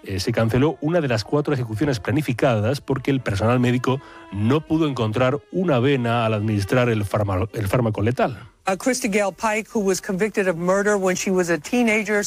se canceló una de las 4 ejecuciones planificadas porque el personal médico no pudo encontrar una vena al administrar el fármaco letal. Christy Gale Pike, who was convicted of murder when she was a teenager.